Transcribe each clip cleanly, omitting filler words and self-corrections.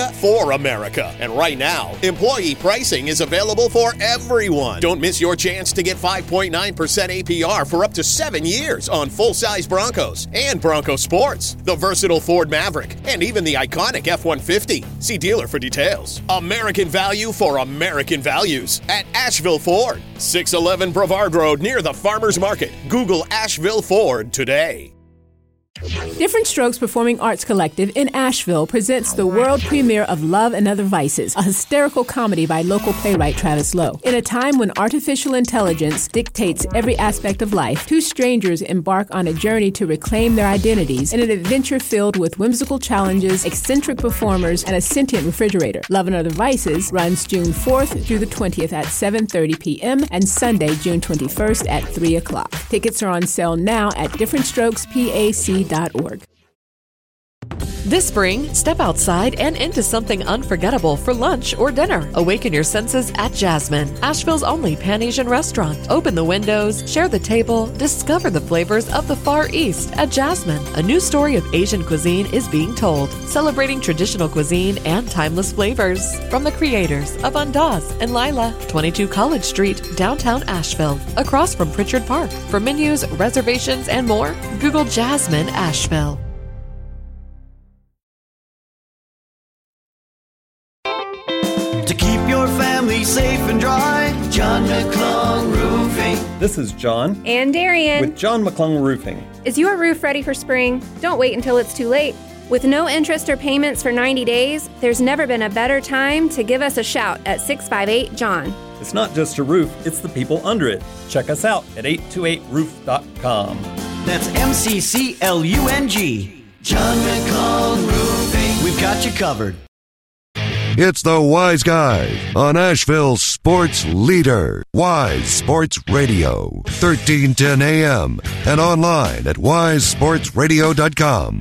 America for America. And right now, employee pricing is available for everyone. Don't miss your chance to get 5.9% APR for up to 7 years on full-size Broncos and Bronco Sports, the versatile Ford Maverick, and even the iconic F-150. See dealer for details. American value for American values at Asheville Ford, 611 Brevard Road near the Farmers Market. Google Asheville Ford today. Different Strokes Performing Arts Collective in Asheville presents the world premiere of Love and Other Vices, a hysterical comedy by local playwright Travis Lowe. In a time when artificial intelligence dictates every aspect of life, two strangers embark on a journey to reclaim their identities in an adventure filled with whimsical challenges, eccentric performers, and a sentient refrigerator. Love and Other Vices runs June 4th through the 20th at 7:30 p.m. and Sunday, June 21st at 3 o'clock. Tickets are on sale now at differentstrokespac.org. This spring, step outside and into something unforgettable for lunch or dinner. Awaken your senses at Jasmine, Asheville's only Pan-Asian restaurant. Open the windows, share the table, discover the flavors of the Far East at Jasmine. A new story of Asian cuisine is being told, celebrating traditional cuisine and timeless flavors. From the creators of Andaz and Lila, 22 College Street, downtown Asheville, across from Pritchard Park. For menus, reservations, and more, Google Jasmine Asheville. To keep your family safe and dry, John McClung Roofing. This is John. And Darian. With John McClung Roofing. Is your roof ready for spring? Don't wait until it's too late. With no interest or payments for 90 days, there's never been a better time to give us a shout at 658-JOHN. It's not just a roof, it's the people under it. Check us out at 828roof.com. That's MCCLUNG. John McClung Roofing. We've got you covered. It's the Wise Guys on Asheville's sports leader, Wise Sports Radio, 1310 AM, and online at wisesportsradio.com.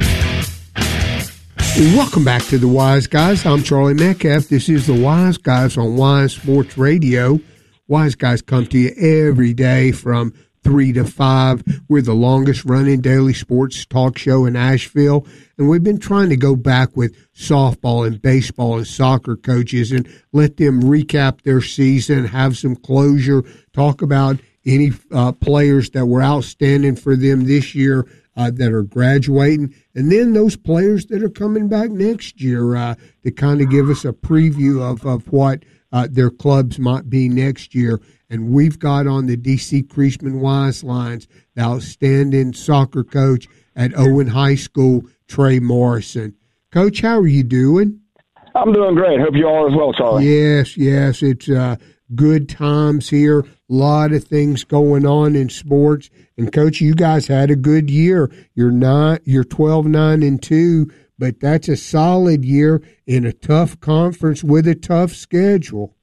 Welcome back to the Wise Guys. I'm Charlie Metcalf. This is the Wise Guys on Wise Sports Radio. Wise Guys come to you every day from 3 to 5. We're the longest running daily sports talk show in Asheville, and we've been trying to go back with softball and baseball and soccer coaches and let them recap their season, have some closure, talk about any players that were outstanding for them this year that are graduating, and then those players that are coming back next year to kind of give us a preview of what their clubs might be next year. And we've got on the D.C. Creasman Wise lines the outstanding soccer coach at Owen High School, Trey Morrison. Coach, how are you doing? I'm doing great. Hope you all are as well, Charlie. Yes. It's good times here. A lot of things going on in sports. And, Coach, you guys had a good year. You're 12-9-2, but that's a solid year in a tough conference with a tough schedule.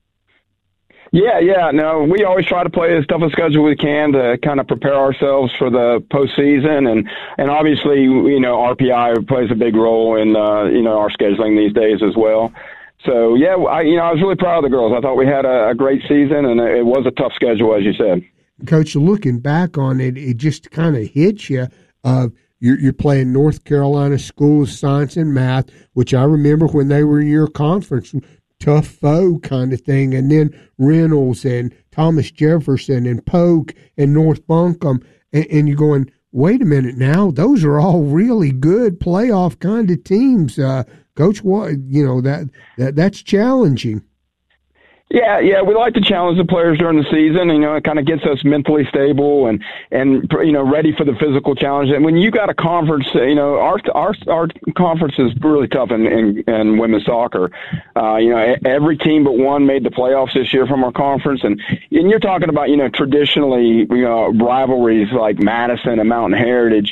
Yeah. No, we always try to play as tough a schedule we can to kind of prepare ourselves for the postseason, and obviously, RPI plays a big role in our scheduling these days as well. So yeah, I was really proud of the girls. I thought we had a great season, and it was a tough schedule, as you said. Coach, looking back on it, it just kind of hits you. You're playing North Carolina School of Science and Math, which I remember when they were in your conference. Tough foe kind of thing, and then Reynolds and Thomas Jefferson and Polk and North Buncombe, and you're going, wait a minute now, those are all really good playoff kind of teams. Coach, what that's challenging. Yeah, we like to challenge the players during the season. It kind of gets us mentally stable and ready for the physical challenge. And when you got a conference, our conference is really tough in women's soccer. Every team but one made the playoffs this year from our conference, and you're talking about traditionally rivalries like Madison and Mountain Heritage,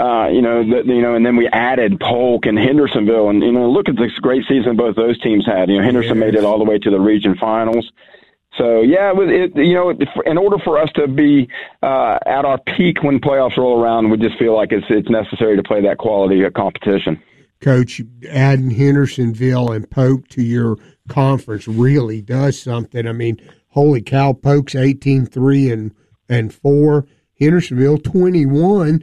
and then we added Polk and Hendersonville, and look at this great season both those teams had. Henderson made it all the way to the region finals. So yeah, in order for us to be at our peak when playoffs roll around, we just feel like it's necessary to play that quality of competition. Coach, adding Hendersonville and Polk to your conference really does something. I mean, holy cow, Polk's 18-3-4, Hendersonville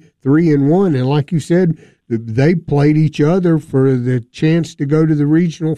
21-3-1, and like you said, they played each other for the chance to go to the regional